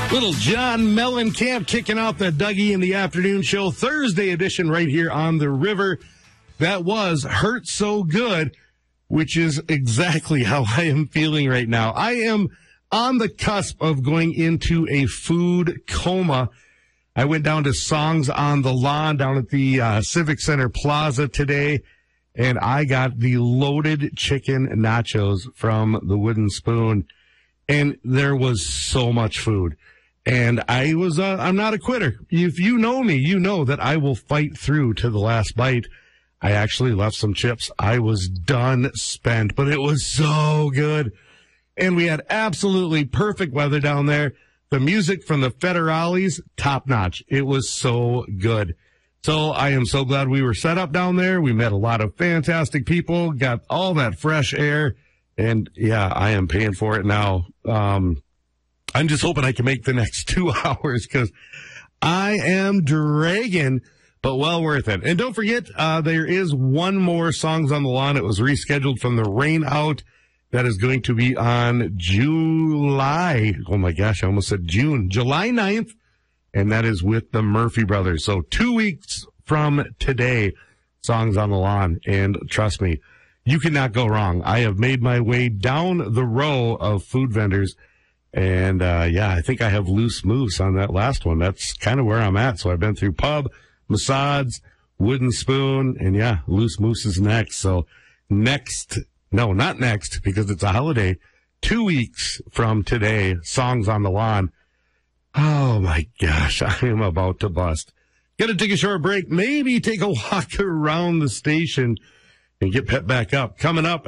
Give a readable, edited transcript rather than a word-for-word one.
Little John Mellencamp kicking off the Dougie in the Afternoon Show, Thursday edition right here on the river. That was Hurt So Good, which is exactly how I am feeling right now. I am on the cusp of going into a food coma. I went down to Songs on the Lawn down at the Civic Center Plaza today, and I got the loaded chicken nachos from the Wooden Spoon, and there was so much food. And I'm not a quitter. If you know me, you know that I will fight through to the last bite. I actually left some chips. I was done spent, but it was so good. And we had absolutely perfect weather down there. The music from the Federales, top notch. It was so good. So I am so glad we were set up down there. We met a lot of fantastic people, got all that fresh air. And yeah, I am paying for it now. I'm just hoping I can make the next 2 hours because I am dragging, but well worth it. And don't forget, there is one more Songs on the Lawn. It was rescheduled from the rain out. That is going to be on July. Oh my gosh, I almost said June. July 9th. And that is with the Murphy Brothers. So 2 weeks from today, Songs on the Lawn. And trust me, you cannot go wrong. I have made my way down the row of food vendors. And, I think I have Loose Moose on that last one. That's kind of where I'm at. So I've been through Pub, Massad's, Wooden Spoon, and Loose Moose is next. So not next, because it's a holiday. 2 weeks from today, Songs on the Lawn. Oh my gosh, I am about to bust. Gotta take a short break, maybe take a walk around the station and get pet back up. Coming up